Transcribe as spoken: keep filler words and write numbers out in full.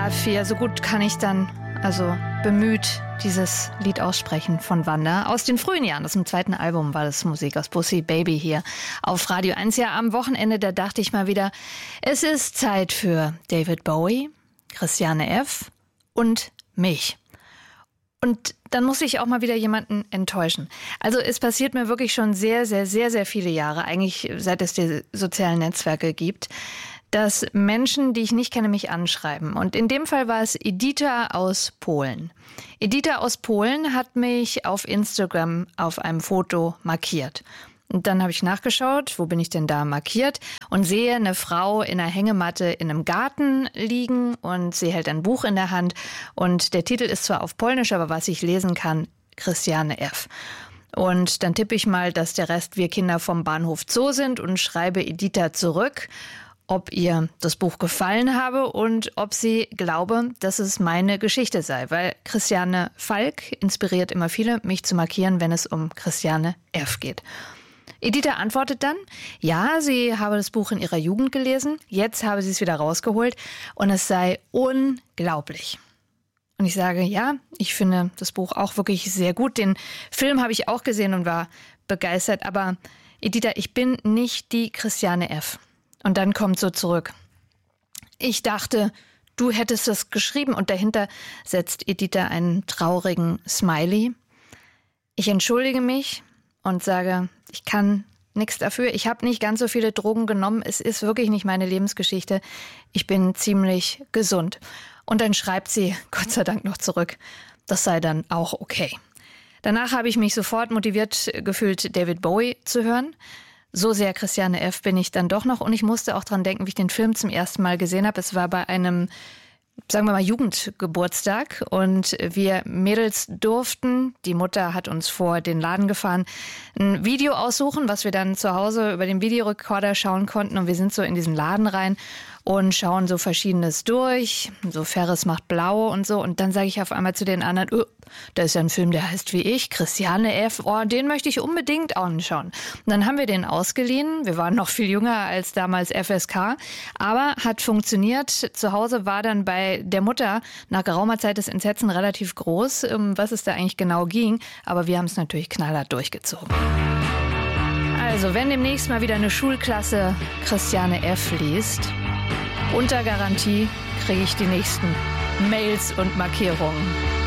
A vier, so gut kann ich dann, also bemüht, dieses Lied aussprechen von Wanda. Aus den frühen Jahren, aus dem zweiten Album war das Musik aus Bussi Baby hier auf Radio eins. Ja, am Wochenende, da dachte ich mal wieder, es ist Zeit für David Bowie, Christiane F. und mich. Und dann muss ich auch mal wieder jemanden enttäuschen. Also es passiert mir wirklich schon sehr, sehr, sehr, sehr viele Jahre, eigentlich seit es die sozialen Netzwerke gibt, dass Menschen, die ich nicht kenne, mich anschreiben. Und in dem Fall war es Edita aus Polen. Edita aus Polen hat mich auf Instagram auf einem Foto markiert. Und dann habe ich nachgeschaut, wo bin ich denn da markiert, und sehe eine Frau in einer Hängematte in einem Garten liegen und sie hält ein Buch in der Hand. Und der Titel ist zwar auf Polnisch, aber was ich lesen kann, Christiane F. Und dann tippe ich mal, dass der Rest wir Kinder vom Bahnhof Zoo sind und schreibe Edita zurück, ob ihr das Buch gefallen habe und ob sie glaube, dass es meine Geschichte sei. Weil Christiane Falk inspiriert immer viele, mich zu markieren, wenn es um Christiane F. geht. Edita antwortet dann, ja, sie habe das Buch in ihrer Jugend gelesen, jetzt habe sie es wieder rausgeholt und es sei unglaublich. Und ich sage, ja, ich finde das Buch auch wirklich sehr gut. Den Film habe ich auch gesehen und war begeistert, aber Edita, ich bin nicht die Christiane F. Und dann kommt so zurück. Ich dachte, du hättest das geschrieben, und dahinter setzt Edita einen traurigen Smiley. Ich entschuldige mich und sage, ich kann nichts dafür. Ich habe nicht ganz so viele Drogen genommen. Es ist wirklich nicht meine Lebensgeschichte. Ich bin ziemlich gesund. Und dann schreibt sie, Gott sei Dank, noch zurück. Das sei dann auch okay. Danach habe ich mich sofort motiviert gefühlt, David Bowie zu hören. So sehr Christiane F. bin ich dann doch noch. Und ich musste auch dran denken, wie ich den Film zum ersten Mal gesehen habe. Es war bei einem, sagen wir mal, Jugendgeburtstag. Und wir Mädels durften, die Mutter hat uns vor den Laden gefahren, ein Video aussuchen, was wir dann zu Hause über den Videorekorder schauen konnten. Und wir sind so in diesen Laden rein und schauen so Verschiedenes durch. So Ferris macht blau und so. Und dann sage ich auf einmal zu den anderen, oh, da ist ja ein Film, der heißt wie ich, Christiane F. Oh, den möchte ich unbedingt anschauen. Und dann haben wir den ausgeliehen. Wir waren noch viel jünger als damals F S K. Aber hat funktioniert. Zu Hause war dann bei der Mutter nach geraumer Zeit das Entsetzen relativ groß, um was es da eigentlich genau ging. Aber wir haben es natürlich knallhart durchgezogen. Also, wenn demnächst mal wieder eine Schulklasse Christiane F. liest, unter Garantie kriege ich die nächsten Mails und Markierungen.